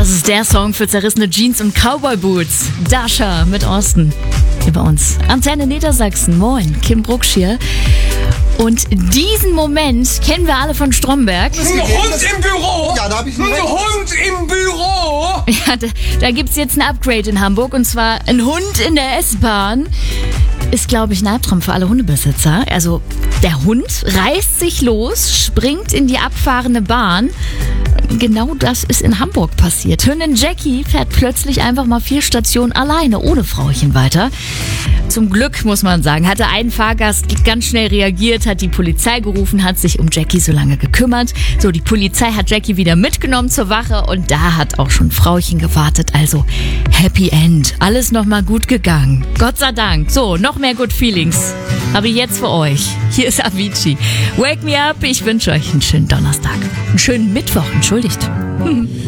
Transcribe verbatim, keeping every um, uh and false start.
Das ist der Song für zerrissene Jeans und Cowboy-Boots. Dasha mit Osten. Hier bei uns. Antenne Niedersachsen. Moin, Kim Brucksch hier. Und diesen Moment kennen wir alle von Stromberg. Ein Hund im Büro! Ja, da hab ich Ein Hund im Büro! Ja, da, da gibt's jetzt ein Upgrade in Hamburg. Und zwar ein Hund in der S-Bahn. Ist, glaube ich, ein Albtraum für alle Hundebesitzer. Also, der Hund reißt sich los, springt in die abfahrende Bahn. Genau das ist in Hamburg passiert. Hündin Jackie fährt plötzlich einfach mal vier Stationen alleine, ohne Frauchen weiter. Zum Glück, muss man sagen, hatte ein Fahrgast ganz schnell reagiert, hat die Polizei gerufen, hat sich um Jackie so lange gekümmert. So, die Polizei hat Jackie wieder mitgenommen zur Wache und da hat auch schon Frauchen gewartet. Also, Happy End. Alles nochmal gut gegangen. Gott sei Dank. So, noch mehr Good Feelings habe ich jetzt für euch. Hier ist Avicii. Wake me up. Ich wünsche euch einen schönen Donnerstag. Einen schönen Mittwoch. Entschuldigt.